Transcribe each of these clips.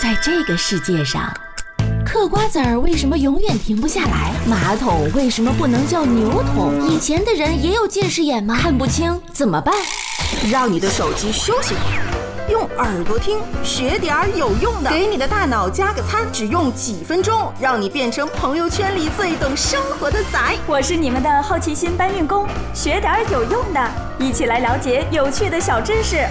在这个世界上，嗑瓜子儿为什么永远停不下来？马桶为什么不能叫牛桶？以前的人也有近视眼吗？看不清怎么办？ 让你的手机休息会儿，用耳朵听，学点有用的，给你的大脑加个餐，只用几分钟，让你变成朋友圈里最懂生活的仔。 我是你们的好奇心搬运工，学点有用的，一起来了解有趣的小知识。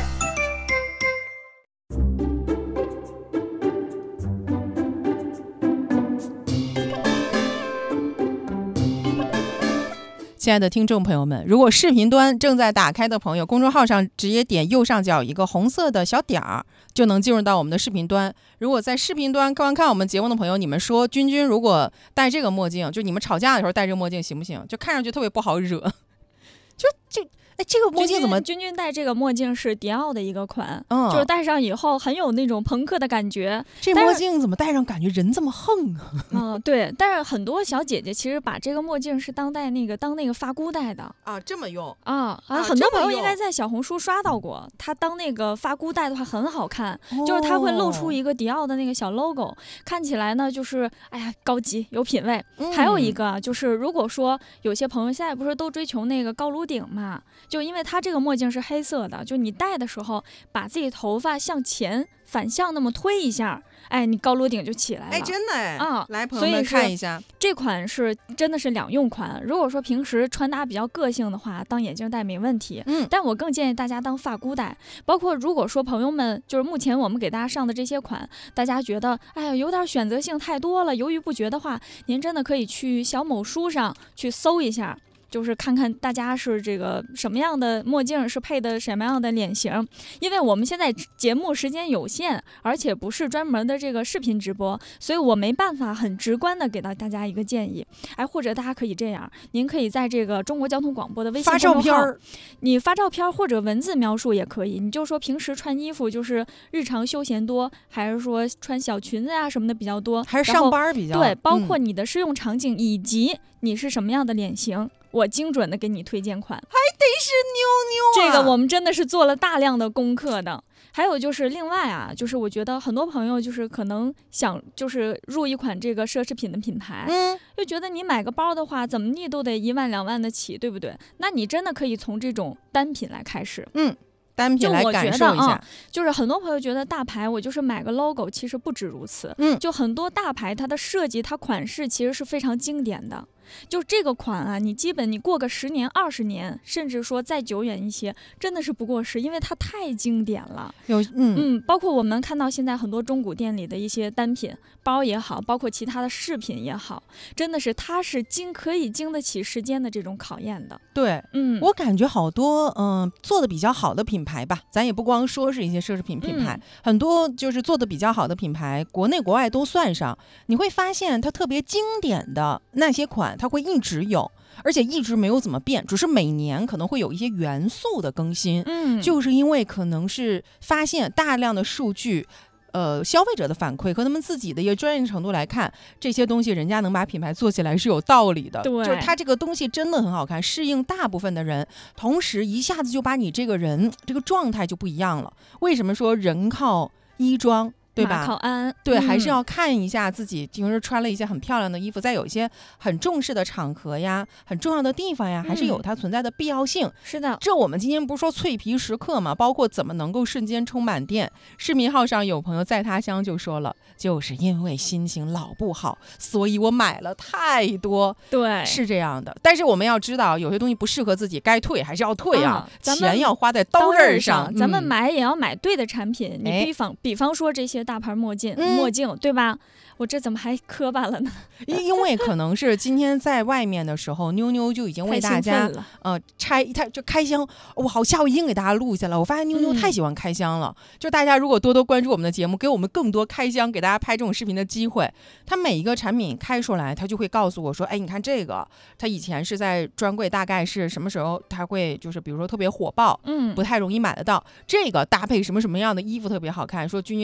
亲爱的听众朋友们，如果视频端正在打开的朋友，公众号上直接点右上角一个红色的小点儿，就能进入到我们的视频端。如果在视频端观看我们节目的朋友，你们说君君如果戴这个墨镜，就你们吵架的时候戴这个墨镜行不行？就看上去特别不好惹。这个墨镜怎么？ 君君戴这个墨镜是迪奥的一个款，就是戴上以后很有那种朋克的感觉。 这墨镜怎么戴上感觉人这么横啊？ 对，但是很多小姐姐其实把这个墨镜是当那个发箍戴的啊，这么用很多朋友应该在小红书刷到过，它当那个发箍戴的话很好看，就是它会露出一个迪奥的那个小 logo， 看起来呢就是高级有品位。还有一个就是如果说有些朋友现在不是都追求那个高颅顶嘛，就因为它这个墨镜是黑色的，就你戴的时候把自己头发向前反向那么推一下，你高颅顶就起来了。 真的来朋友们看一下， 这款是真的是两用款。如果说平时穿搭比较个性的话，当眼镜戴没问题。但我更建议大家当发箍戴。包括如果说朋友们就是目前我们给大家上的这些款，大家觉得有点选择性太多了，犹豫不决的话，您真的可以去小某书上去搜一下。就是看看大家是这个什么样的墨镜是配的什么样的脸型，因为我们现在节目时间有限，而且不是专门的这个视频直播，所以我没办法很直观的给到大家一个建议。或者大家可以这样，您可以在这个中国交通广播的微信公众号发照片，你发照片或者文字描述也可以，你就说平时穿衣服就是日常休闲多，还是说穿小裙子什么的比较多， 还是上班比较对，包括你的适用场景以及你是什么样的脸型。我精准的给你推荐款， 还得是妞妞这个我们真的是做了大量的功课的。还有就是另外就是我觉得很多朋友就是可能想就是入一款这个奢侈品的品牌，又觉得你买个包的话怎么地都得1万2万的起，对不对？那你真的可以从这种单品来开始。 单品来感受一下， 就是很多朋友觉得大牌我就是买个 logo， 其实不止如此。就很多大牌它的设计它款式其实是非常经典的。就这个款你基本你过个10年20年，甚至说再久远一些，真的是不过时，因为它太经典了。包括我们看到现在很多中古店里的一些单品包也好，包括其他的饰品也好，真的是它是可以经得起时间的这种考验的。 对，我感觉好多做的比较好的品牌吧，咱也不光说是一些奢侈品品牌，很多就是做的比较好的品牌，国内国外都算上，你会发现它特别经典的那些款它会一直有，而且一直没有怎么变，只是每年可能会有一些元素的更新。就是因为可能是发现大量的数据消费者的反馈和他们自己的一个专业程度来看，这些东西人家能把品牌做起来是有道理的。 对， 就是它这个东西真的很好看，适应大部分的人，同时一下子就把你这个人这个状态就不一样了。为什么说人靠衣装？对吧？ 考安对，还是要看一下自己平时穿了一些很漂亮的衣服，在有一些很重视的场合呀、很重要的地方呀，还是有它存在的必要性。 是的， 这我们今天不是说脆皮时刻嘛，包括怎么能够瞬间充满电。视频号上有朋友在他乡就说了，就是因为心情老不好，所以我买了太多。 对， 是这样的。但是我们要知道，有些东西不适合自己，该退还是要退钱要花在刀刃上。 咱们买也要买对的产品。你比方说这些大牌墨镜，对吧？我这怎么还磕巴了呢？ 因为可能是今天在外面的时候，妞妞就已经为大家他就开箱，我好下午已经给大家录下来。我发现妞妞太喜欢开箱了，就大家如果多多关注我们的节目，给我们更多开箱给大家拍这种视频的机会。他每一个产品开出来，他就会告诉我说，你看这个，他以前是在专柜，大概是什么时候他会就是比如说特别火爆，不太容易买得到。这个搭配什么什么样的衣服特别好看，说君君你今天这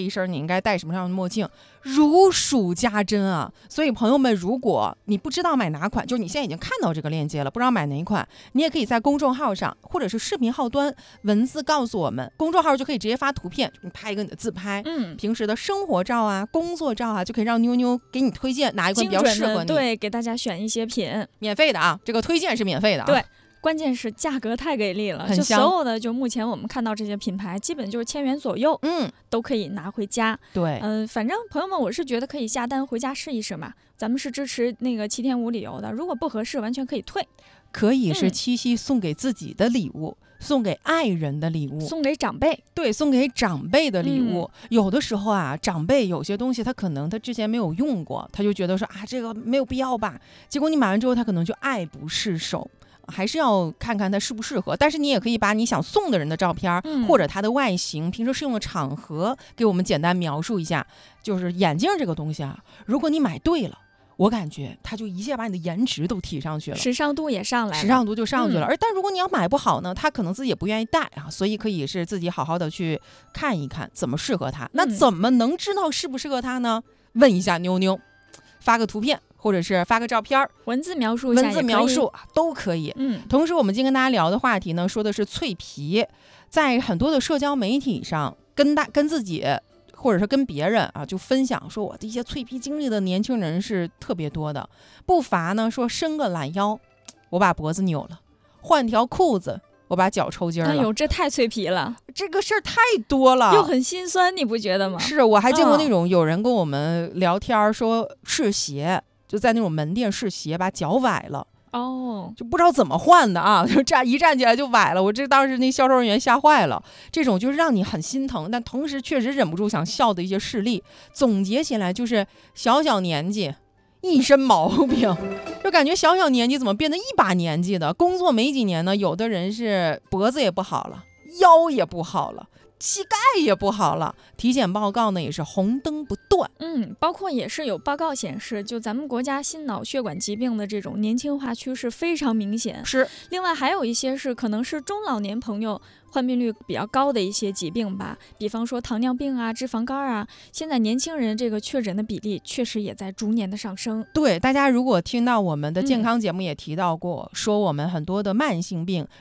一身你应该戴什么样的墨镜，如数家珍啊。所以朋友们，如果你不知道买哪款，就是你现在已经看到这个链接了，不知道买哪一款，你也可以在公众号上或者是视频号端文字告诉我们，公众号就可以直接发图片，你拍一个你的自拍，平时的生活照啊、工作照啊，就可以让妞妞给你推荐哪一款比较适合你。 对，给大家选一些品， 免费的啊，这个推荐是免费的啊。 对。关键是价格太给力了，就所有的就目前我们看到这些品牌，基本就是1000元左右，都可以拿回家。 对， 反正朋友们，我是觉得可以下单回家试一试嘛。咱们是支持那个7天无理由的，如果不合适，完全可以退。 可以是七夕送给自己的礼物，送给爱人的礼物， 送给长辈。 对，送给长辈的礼物。有的时候啊，长辈有些东西他可能他之前没有用过，他就觉得说啊这个没有必要吧，结果你买完之后他可能就爱不释手。还是要看看它适不适合，但是你也可以把你想送的人的照片，或者它的外形、平时适用的场合给我们简单描述一下。就是眼镜这个东西啊，如果你买对了，我感觉它就一下把你的颜值都提上去了， 时尚度也上来了， 时尚度就上去了。但如果你要买不好呢，他可能自己也不愿意戴啊，所以可以是自己好好的去看一看怎么适合他。那怎么能知道适不适合他呢？问一下妞妞，发个图片。或者是发个照片， 文字描述一下， 文字描述都可以。同时我们今天跟大家聊的话题呢，说的是脆皮，在很多的社交媒体上跟自己或者是跟别人啊，就分享说我的一些脆皮经历的年轻人是特别多的，不乏呢说伸个懒腰，我把脖子扭了；换条裤子，我把脚抽筋了。 哎呦，这太脆皮了， 这个事儿太多了， 又很心酸，你不觉得吗？ 是，我还见过那种有人跟我们聊天说试鞋。就在那种门店试鞋，把脚崴了就不知道怎么换的啊，就一站起来就崴了。我这当时那销售人员吓坏了。这种就是让你很心疼，但同时确实忍不住想笑的一些事例。总结起来就是小年纪一身毛病，就感觉小年纪怎么变得一把年纪的。工作没几年呢，有的人是脖子也不好了，腰也不好了，膝盖也不好了，体检报告呢也是红灯不断。 包括也是有报告显示，就咱们国家心脑血管疾病的这种年轻化趋势非常明显。 是， 另外还有一些是可能是中老年朋友患病率比较高的一些疾病吧，比方说糖尿病啊、脂肪肝啊，现在年轻人这个确诊的比例确实也在逐年的上升。 对，大家如果听到我们的健康节目也提到过，说我们很多的慢性病